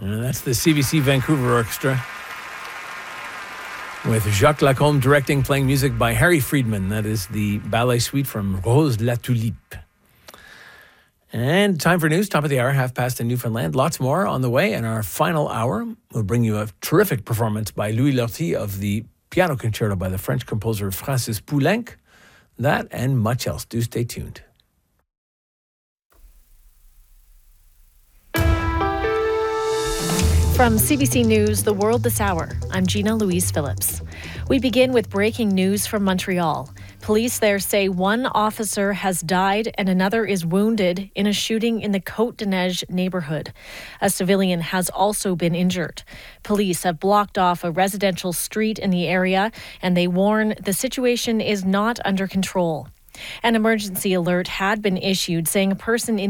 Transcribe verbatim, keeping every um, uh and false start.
And that's the C B C Vancouver Orchestra, with Jacques Lacombe directing, playing music by Harry Friedman. That is the ballet suite from Rose la Tulipe. And time for news, top of the hour, half past in Newfoundland. Lots more on the way. In our final hour, we'll bring you a terrific performance by Louis Lortie of the piano concerto by the French composer Francis Poulenc. That and much else. Do stay tuned. From C B C News, The World This Hour, I'm Gina Louise Phillips. We begin with breaking news from Montreal. Police there say one officer has died and another is wounded in a shooting in the Côte-des-Neiges neighborhood. A civilian has also been injured. Police have blocked off a residential street in the area, and they warn the situation is not under control. An emergency alert had been issued saying a person in